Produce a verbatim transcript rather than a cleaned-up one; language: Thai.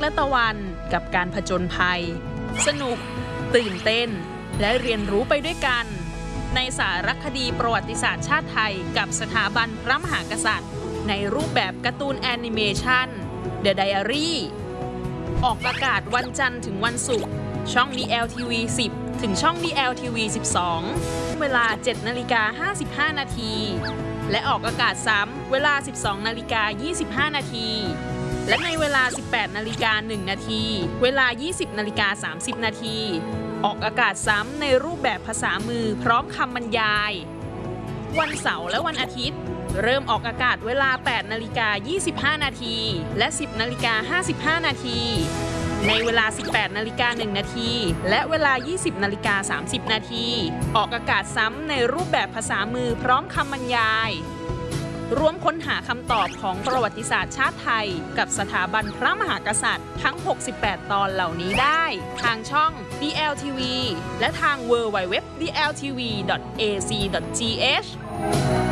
และตะวันกับการผจญภัยสนุกตื่นเต้นและเรียนรู้ไปด้วยกันในสารคดีประวัติศาสตร์ชาติไทยกับสถาบันพระมหากษัตริย์ในรูปแบบการ์ตูนแอนิเมชัน The Diary ออกอากาศวันจันทร์ถึงวันศุกร์ช่อง ดี แอล ที วี สิบ ถึงช่อง ดี แอล ที วี สิบสอง เวลา เจ็ดนาฬิกาห้าสิบห้านาทีและออกอากาศซ้ำเวลา สิบสองนาฬิกายี่สิบห้านาทีและในเวลา สิบแปดนาฬิกาหนึ่งนาทีเวลา ยี่สิบนาฬิกาสามสิบนาทีออกอากาศซ้ำในรูปแบบภาษามือพร้อมคำบรรยายวันเสาร์และวันอาทิตย์เริ่มออกอากาศเวลา แปดนาฬิกายี่สิบห้านาทีและ สิบนาฬิกาห้าสิบห้านาทีในเวลา สิบแปดนาฬิกาหนึ่งนาทีและเวลา ยี่สิบนาฬิกาสามสิบนาทีออกอากาศซ้ำในรูปแบบภาษามือพร้อมคำบรรยายร่วมค้นหาคำตอบของประวัติศาสตร์ชาติไทยกับสถาบันพระมหากษัตริย์ทั้ง หกสิบแปด ตอนเหล่านี้ได้ทางช่อง ดี แอล ที วี และทาง ดับเบิลยู ดับเบิลยู ดับเบิลยู ดอท ดี แอล ที วี ดอท เอ ซี ดอท จี เอช